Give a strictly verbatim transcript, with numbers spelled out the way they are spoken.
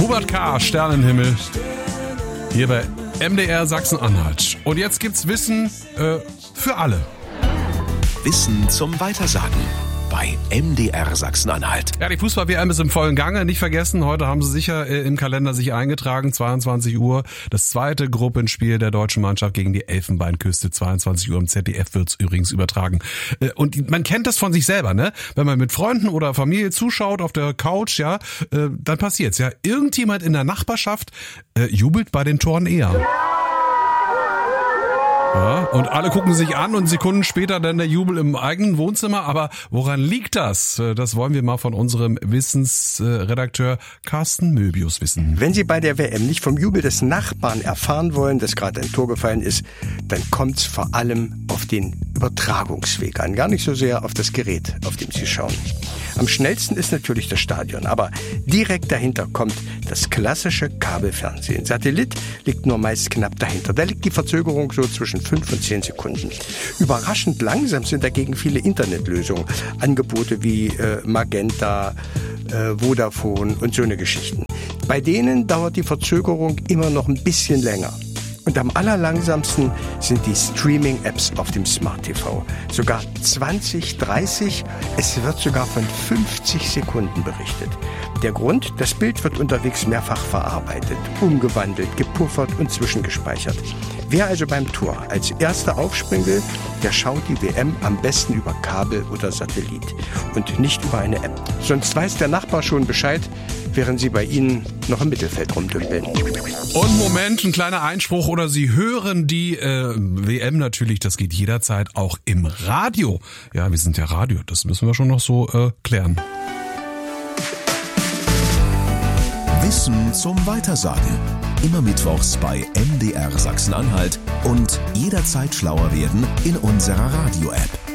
Hubert K., Sternenhimmel, hier bei M D R Sachsen-Anhalt. Und jetzt gibt's Wissen äh, für alle. Wissen zum Weitersagen bei M D R Sachsen-Anhalt. Ja, die Fußball-W M ist im vollen Gange. Nicht vergessen, heute haben sie sicher äh, im Kalender sich eingetragen, zweiundzwanzig Uhr. Das zweite Gruppenspiel der deutschen Mannschaft gegen die Elfenbeinküste. zweiundzwanzig Uhr im Z D F wird's übrigens übertragen. Äh, und man kennt das von sich selber, ne? Wenn man mit Freunden oder Familie zuschaut auf der Couch, ja, äh, dann passiert's, ja. Irgendjemand in der Nachbarschaft äh, jubelt bei den Toren eher. Ja, und alle gucken sich an und Sekunden später dann der Jubel im eigenen Wohnzimmer. Aber woran liegt das? Das wollen wir mal von unserem Wissensredakteur Carsten Möbius wissen. Wenn Sie bei der W M nicht vom Jubel des Nachbarn erfahren wollen, dass gerade ein Tor gefallen ist, dann kommt's vor allem auf den Übertragungsweg an, gar nicht so sehr auf das Gerät, auf dem Sie schauen. Am schnellsten ist natürlich das Stadion, aber direkt dahinter kommt das klassische Kabelfernsehen. Satellit liegt nur meist knapp dahinter. Da liegt die Verzögerung so zwischen fünf und zehn Sekunden. Überraschend langsam sind dagegen viele Internetlösungen. Angebote wie äh, Magenta, äh, Vodafone und so eine Geschichten. Bei denen dauert die Verzögerung immer noch ein bisschen länger. Und am allerlangsamsten sind die Streaming-Apps auf dem Smart T V. Sogar zwanzig, dreißig, es wird sogar von fünfzig Sekunden berichtet. Der Grund, das Bild wird unterwegs mehrfach verarbeitet, umgewandelt, gepuffert und zwischengespeichert. Wer also beim Tor als Erster aufspringen will, der schaut die W M am besten über Kabel oder Satellit und nicht über eine App. Sonst weiß der Nachbar schon Bescheid, während Sie bei Ihnen noch im Mittelfeld rumdümpeln. Und Moment, ein kleiner Einspruch, oder Sie hören die äh, W M natürlich, das geht jederzeit auch im Radio. Ja, wir sind ja Radio, das müssen wir schon noch so äh, klären. Wissen zum Weitersagen. Immer mittwochs bei M D R Sachsen-Anhalt und jederzeit schlauer werden in unserer Radio-App.